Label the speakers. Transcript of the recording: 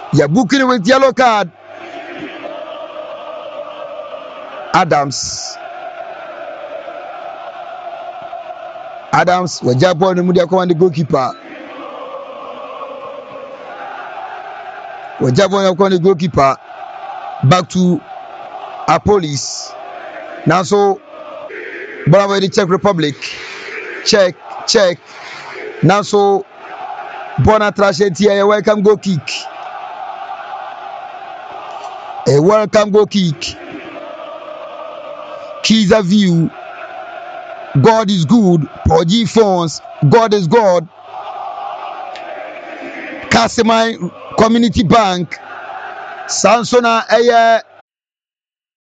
Speaker 1: You're booking with yellow card. Adams, we jump on the media command the goalkeeper. We jump on the goalkeeper. Back to our police. Now so, Bravo the Czech Republic. Check. Now so, Bona Trashetia, a welcome goal kick. A welcome goal kick. Kiza View. God is good. Poji Phones. God is God. Kasemai Community Bank. Sansona Eye